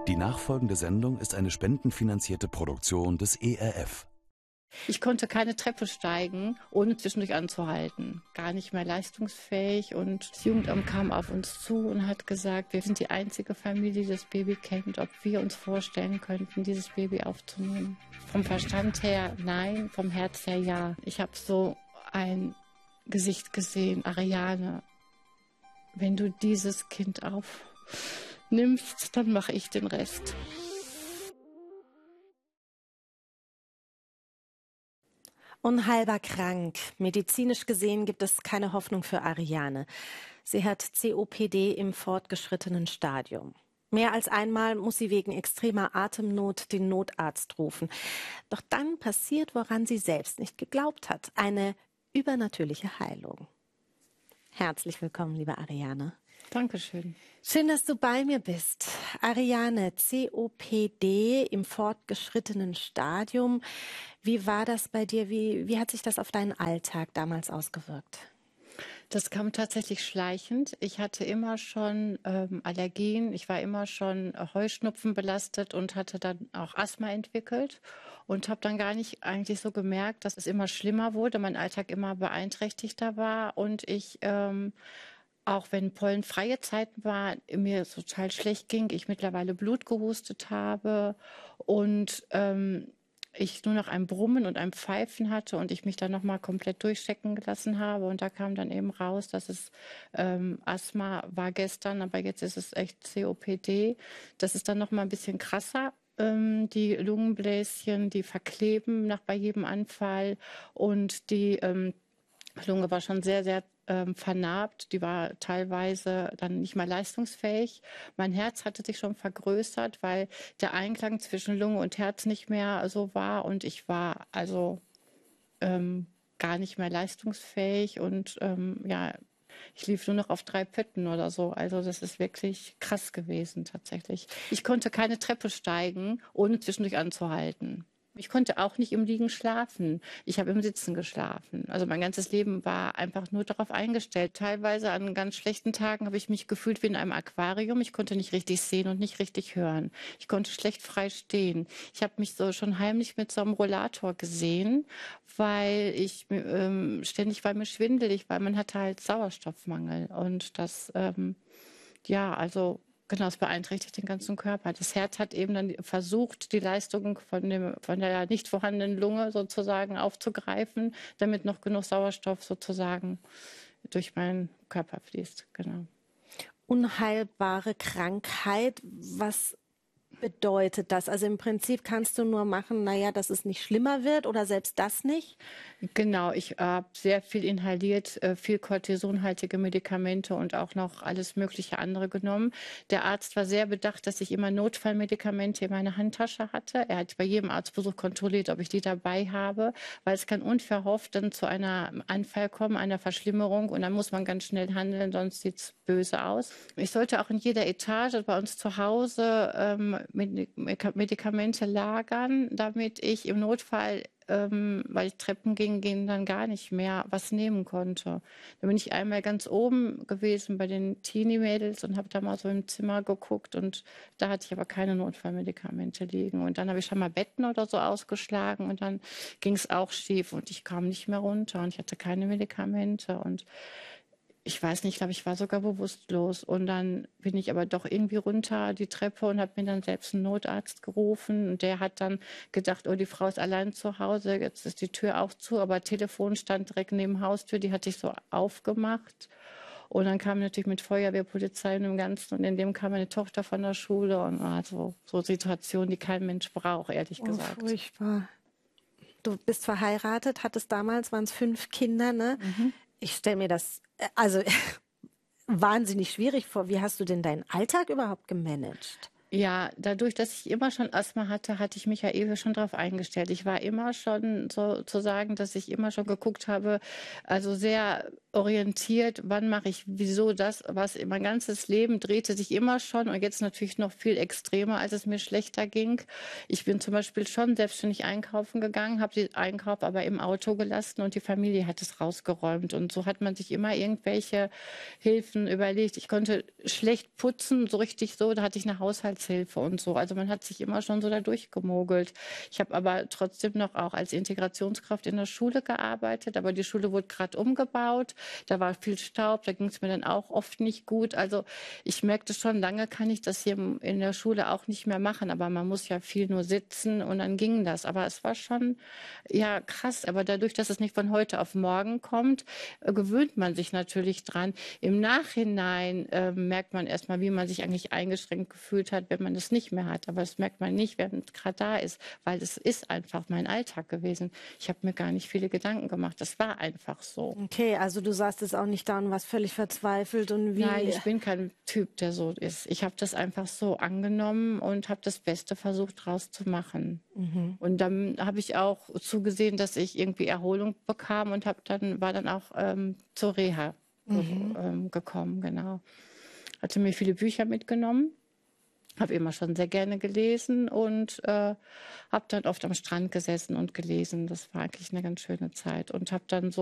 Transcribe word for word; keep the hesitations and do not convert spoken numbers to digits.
Die nachfolgende Sendung ist eine spendenfinanzierte Produktion des E R F. Ich konnte keine Treppe steigen, ohne zwischendurch anzuhalten. Gar nicht mehr leistungsfähig, und das Jugendamt kam auf uns zu und hat gesagt, wir sind die einzige Familie, die das Baby kennt, ob wir uns vorstellen könnten, dieses Baby aufzunehmen. Vom Verstand her nein, vom Herz her ja. Ich habe so ein Gesicht gesehen, Ariane, wenn du dieses Kind aufnimmst, dann mache ich den Rest. Unheilbar krank. Medizinisch gesehen gibt es keine Hoffnung für Ariane. Sie hat C O P D im fortgeschrittenen Stadium. Mehr als einmal muss sie wegen extremer Atemnot den Notarzt rufen. Doch dann passiert, woran sie selbst nicht geglaubt hat: eine übernatürliche Heilung. Herzlich willkommen, liebe Ariane. Dankeschön. Schön, dass du bei mir bist. Ariane, C O P D im fortgeschrittenen Stadium. Wie war das bei dir? Wie, wie hat sich das auf deinen Alltag damals ausgewirkt? Das kam tatsächlich schleichend. Ich hatte immer schon ähm, Allergien. Ich war immer schon äh, Heuschnupfen belastet und hatte dann auch Asthma entwickelt und habe dann gar nicht eigentlich so gemerkt, dass es immer schlimmer wurde, mein Alltag immer beeinträchtigter war und ich ähm, auch wenn pollenfreie Zeiten waren, mir total schlecht ging, ich mittlerweile Blut gehustet habe und ähm, ich nur noch ein Brummen und ein Pfeifen hatte und ich mich dann nochmal komplett durchchecken gelassen habe. Und da kam dann eben raus, dass es ähm, Asthma war gestern, aber jetzt ist es echt C O P D. Das ist dann nochmal ein bisschen krasser. Ähm, die Lungenbläschen, die verkleben nach bei jedem Anfall, und die ähm, Lunge war schon sehr, sehr ähm, vernarbt. Die war teilweise dann nicht mehr leistungsfähig. Mein Herz hatte sich schon vergrößert, weil der Einklang zwischen Lunge und Herz nicht mehr so war. Und ich war also ähm, gar nicht mehr leistungsfähig. Und ähm, ja, ich lief nur noch auf drei Pötten oder so. Also das ist wirklich krass gewesen tatsächlich. Ich konnte keine Treppe steigen, ohne zwischendurch anzuhalten. Ich konnte auch nicht im Liegen schlafen. Ich habe im Sitzen geschlafen. Also mein ganzes Leben war einfach nur darauf eingestellt. Teilweise an ganz schlechten Tagen habe ich mich gefühlt wie in einem Aquarium. Ich konnte nicht richtig sehen und nicht richtig hören. Ich konnte schlecht frei stehen. Ich habe mich so schon heimlich mit so einem Rollator gesehen, weil ich ähm, ständig war mir schwindelig, weil man hatte halt Sauerstoffmangel. Und das, ähm, ja, also genau, es beeinträchtigt den ganzen Körper. Das Herz hat eben dann versucht, die Leistung von, dem, von der nicht vorhandenen Lunge sozusagen aufzugreifen, damit noch genug Sauerstoff sozusagen durch meinen Körper fließt. Genau. Unheilbare Krankheit, was bedeutet das? Also im Prinzip kannst du nur machen, naja, dass es nicht schlimmer wird, oder selbst das nicht? Genau, ich habe sehr viel inhaliert, äh, viel kortisonhaltige Medikamente und auch noch alles mögliche andere genommen. Der Arzt war sehr bedacht, dass ich immer Notfallmedikamente in meiner Handtasche hatte. Er hat bei jedem Arztbesuch kontrolliert, ob ich die dabei habe, weil es kann unverhofft dann zu einem Anfall kommen, einer Verschlimmerung, und dann muss man ganz schnell handeln, sonst sieht es böse aus. Ich sollte auch in jeder Etage bei uns zu Hause ähm, Medikamente lagern, damit ich im Notfall, ähm, weil ich Treppen ging, gehen dann gar nicht mehr, was nehmen konnte. Da bin ich einmal ganz oben gewesen bei den Teenie-Mädels und habe da mal so im Zimmer geguckt, und da hatte ich aber keine Notfallmedikamente liegen. Und dann habe ich schon mal Betten oder so ausgeschlagen und dann ging es auch schief und ich kam nicht mehr runter und ich hatte keine Medikamente und ich weiß nicht, ich glaube, ich war sogar bewusstlos. Und dann bin ich aber doch irgendwie runter die Treppe und habe mir dann selbst einen Notarzt gerufen. Und der hat dann gedacht, oh, die Frau ist allein zu Hause, jetzt ist die Tür auch zu. Aber Telefon stand direkt neben Haustür, die hatte ich so aufgemacht. Und dann kam natürlich mit Feuerwehr, Polizei und dem Ganzen. Und in dem kam meine Tochter von der Schule. Und also so Situationen, die kein Mensch braucht, ehrlich Oh, gesagt. furchtbar. Du bist verheiratet, hattest damals, waren es fünf Kinder, ne? Mhm. Ich stelle mir das, also wahnsinnig schwierig vor. Wie hast du denn deinen Alltag überhaupt gemanagt? Ja, dadurch, dass ich immer schon Asthma hatte, hatte ich mich ja ewig schon darauf eingestellt. Ich war immer schon sozusagen, dass ich immer schon geguckt habe, also sehr orientiert, wann mache ich wieso das, was mein ganzes Leben drehte sich immer schon und jetzt natürlich noch viel extremer, als es mir schlechter ging. Ich bin zum Beispiel schon selbstständig einkaufen gegangen, habe den Einkauf aber im Auto gelassen und die Familie hat es rausgeräumt. Und so hat man sich immer irgendwelche Hilfen überlegt. Ich konnte schlecht putzen, so richtig so, da hatte ich eine Haushaltshilfe und so. Also man hat sich immer schon so da durchgemogelt. Ich habe aber trotzdem noch auch als Integrationskraft in der Schule gearbeitet, aber die Schule wurde gerade umgebaut. Da war viel Staub, da ging es mir dann auch oft nicht gut. Also ich merkte schon, lange kann ich das hier in der Schule auch nicht mehr machen. Aber man muss ja viel nur sitzen und dann ging das. Aber es war schon, ja, krass. Aber dadurch, dass es nicht von heute auf morgen kommt, äh, gewöhnt man sich natürlich dran. Im Nachhinein äh, merkt man erstmal, wie man sich eigentlich eingeschränkt gefühlt hat, wenn man es nicht mehr hat. Aber das merkt man nicht, wenn es gerade da ist, weil es ist einfach mein Alltag gewesen. Ich habe mir gar nicht viele Gedanken gemacht. Das war einfach so. Okay, also du saßt es auch nicht da und warst völlig verzweifelt und wie? Nein, ich bin kein Typ, der so ist. Ich habe das einfach so angenommen und habe das Beste versucht, draus zu machen. Mhm. Und dann habe ich auch zugesehen, dass ich irgendwie Erholung bekam und habe dann war dann auch ähm, zur Reha mhm. ge ähm, gekommen, genau. Hatte mir viele Bücher mitgenommen, habe immer schon sehr gerne gelesen und äh, habe dann oft am Strand gesessen und gelesen. Das war eigentlich eine ganz schöne Zeit und habe dann so